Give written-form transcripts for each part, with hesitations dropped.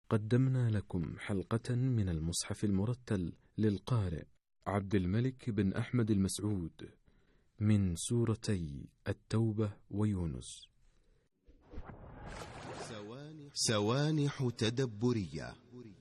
قدمنا لكم حلقة من المصحف المرتل للقارئ عبد الملك بن أحمد المسعود من سورتي التوبة ويونس. سوانح تدبرية.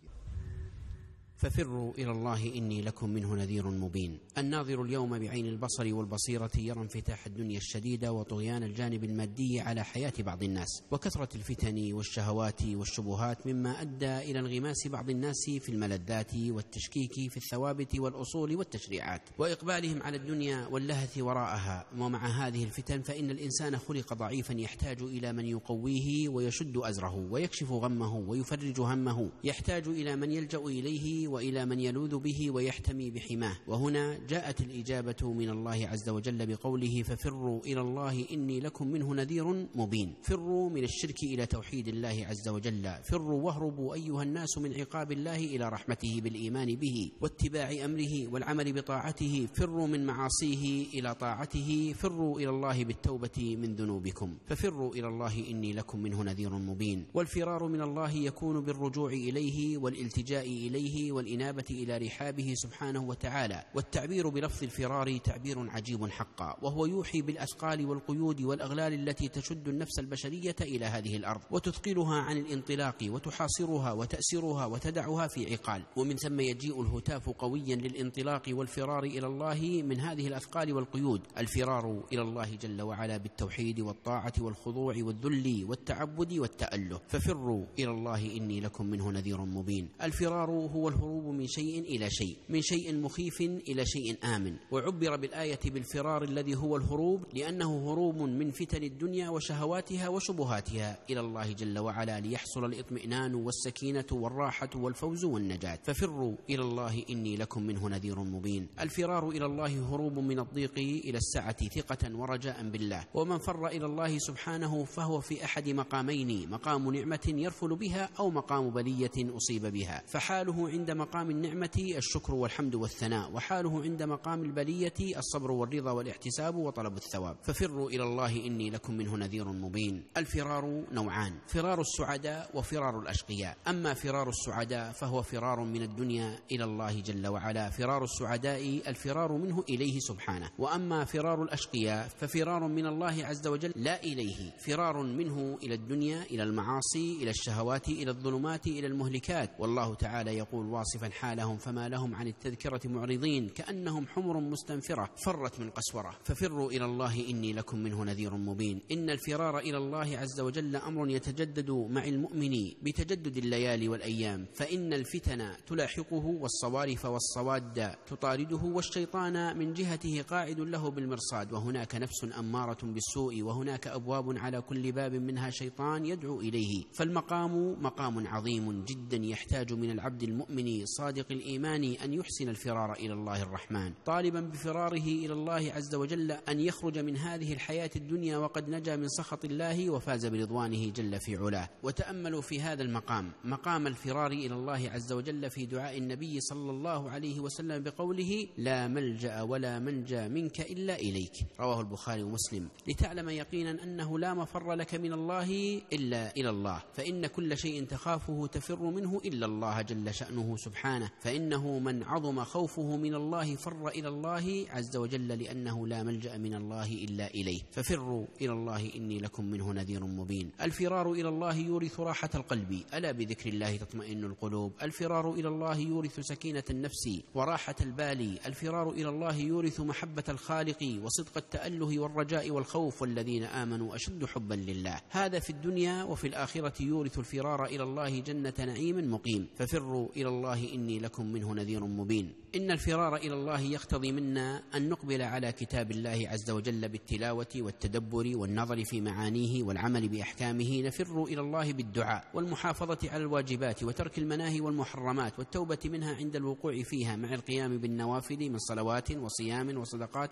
ففروا إلى الله إني لكم منه نذير مبين. الناظر اليوم بعين البصر والبصيرة يرى انفتاح الدنيا الشديد وطغيان الجانب المادي على حياة بعض الناس، وكثرة الفتن والشهوات والشبهات، مما أدى إلى انغماس بعض الناس في الملذات والتشكيك في الثوابت والأصول والتشريعات، وإقبالهم على الدنيا واللهث وراءها. ومع هذه الفتن فإن الإنسان خلق ضعيفا يحتاج إلى من يقويه ويشد أزره ويكشف غمه ويفرج همه، يحتاج إلى من يلجأ إليه وإلى من يلوذ به ويحتمي بحماه. وهنا جاءت الإجابة من الله عز وجل بقوله ففروا إلى الله إني لكم منه نذير مبين. فروا من الشرك إلى توحيد الله عز وجل، فروا واهربوا أيها الناس من عقاب الله إلى رحمته بالإيمان به واتباع أمره والعمل بطاعته، فروا من معاصيه إلى طاعته، فروا إلى الله بالتوبة من ذنوبكم. ففروا إلى الله إني لكم منه نذير مبين. والفرار من الله يكون بالرجوع إليه والالتجاء إليه والإنابة إلى رحابه سبحانه وتعالى. والتعبير بلفظ الفرار تعبير عجيب حقا، وهو يوحي بالأثقال والقيود والأغلال التي تشد النفس البشرية إلى هذه الأرض وتثقلها عن الانطلاق وتحاصرها وتأسرها وتدعها في عقال. ومن ثم يجيء الهتاف قويا للانطلاق والفرار إلى الله من هذه الأثقال والقيود. الفرار إلى الله جل وعلا بالتوحيد والطاعة والخضوع والذل والتعبد والتأله. ففروا إلى الله إني لكم منه نذير مبين. الفرار هو الهروب من شيء إلى شيء، من شيء مخيف إلى شيء آمن. وعبر بالآية بالفرار الذي هو الهروب لأنه هروب من فتن الدنيا وشهواتها وشبهاتها إلى الله جل وعلا ليحصل الإطمئنان والسكينة والراحة والفوز والنجاة. ففروا إلى الله إني لكم منه نذير مبين. الفرار إلى الله هروب من الضيق إلى السعة ثقة ورجاء بالله. ومن فر إلى الله سبحانه فهو في أحد مقامين، مقام نعمة يرفل بها أو مقام بلية أصيب بها. فحاله عند مقام النعمة الشكر والحمد والثناء، وحاله عند مقام البلية الصبر والرضا والاحتساب وطلب الثواب. ففروا إلى الله إني لكم منه نذير مبين. الفرار نوعان، فرار السعداء وفرار الأشقياء. أما فرار السعداء فهو فرار من الدنيا إلى الله جل وعلا، فرار السعداء الفرار منه إليه سبحانه. وأما فرار الأشقياء ففرار من الله عز وجل لا إليه، فرار منه إلى الدنيا، إلى المعاصي، إلى الشهوات، إلى الظلمات، إلى المهلكات. والله تعالى يقول واصفا حالهم فما لهم عن التذكرة معرضين كأنهم حمر مستنفرة فرت من قسورة. ففروا إلى الله إني لكم منه نذير مبين. إن الفرار إلى الله عز وجل أمر يتجدد مع المؤمن بتجدد الليالي والأيام، فإن الفتن تلاحقه والصوارف والصواد تطارده، والشيطان من جهته قاعد له بالمرصاد، وهناك نفس أمارة بالسوء، وهناك أبواب على كل باب منها شيطان يدعو إليه. فالمقام مقام عظيم جدا يحتاج من العبد المؤمن صادق الإيمان أن يحسن الفرار إلى الله الرحمن، طالبا بفراره إلى الله عز وجل أن يخرج من هذه الحياة الدنيا وقد نجا من سخط الله وفاز برضوانه جل في علاه. وتأملوا في هذا المقام، مقام الفرار إلى الله عز وجل، في دعاء النبي صلى الله عليه وسلم بقوله لا ملجأ ولا منجا منك إلا إليك، رواه البخاري ومسلم، لتعلم يقينا أنه لا مفر لك من الله إلا إلى الله، فإن كل شيء تخافه تفر منه إلا الله جل شأنه سبحانه، فإنه من عظم خوفه من الله فر إلى الله عز وجل لأنه لا ملجأ من الله إلا إليه. ففروا إلى الله إني لكم منه نذير مبين. الفرار إلى الله يورث راحة القلب، ألا بذكر الله تطمئن القلوب. الفرار إلى الله يورث سكينة النفس وراحة البال. الفرار إلى الله يورث محبة الخالق وصدق التأله والرجاء والخوف، والذين آمنوا أشد حبا لله. هذا في الدنيا، وفي الآخرة يورث الفرار إلى الله جنة نعيم مقيم. ففروا إلى الله إني لكم منه نذير مبين. إن الفرار إلى الله يقتضي منا أن نقبل على كتاب الله عز وجل بالتلاوة والتدبر والنظر في معانيه والعمل بأحكامه. نفر إلى الله بالدعاء والمحافظة على الواجبات وترك المناهي والمحرمات والتوبة منها عند الوقوع فيها، مع القيام بالنوافل من صلوات وصيام وصدقات